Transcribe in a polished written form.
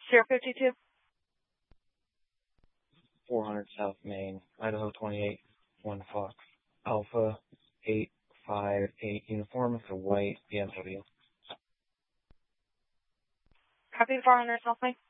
Sierra 52. 400 South Main, Idaho 28, 1 Fox, Alpha 858 uniform with a white BMW. Copy 400 South Main.